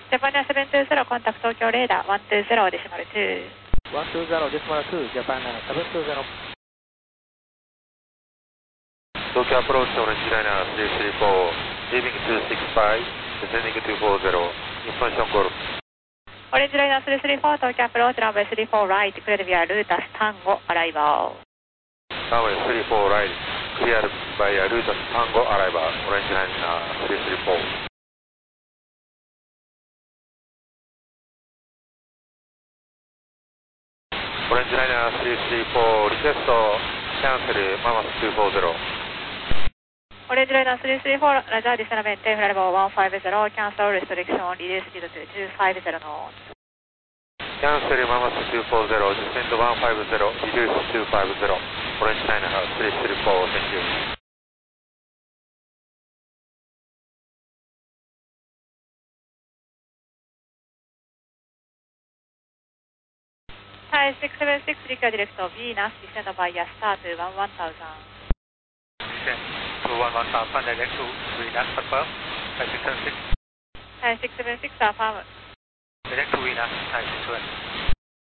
Japan 720 contact Tokyo radar 120 decimal 2. 120 decimal 2, Japan 720. Tokyo approach Orange Liner 334, leaving 265, descending 240, information golf. Orange Liner 334, Tokyo approach runway 34 right, cleared via Lutas Tango arrival. Runway 34 right, cleared via Lutas Tango arrival, Orange Liner 334. Orange Liner 334, request cancel Mammoth 240. Orange Liner 334, Roger, descendment, flight level 150, cancel restriction, reduce speed to 250 knots. Cancel Mammoth 240, descend 150, reduce 250, Orange Liner 334, thank you. Thai 676, request direct to Venus, descend via star to 11000. Descend to 11000, direct to Venus, confirm. Thai 676. Thai 676, affirm. Direct to Venus, Thai 676.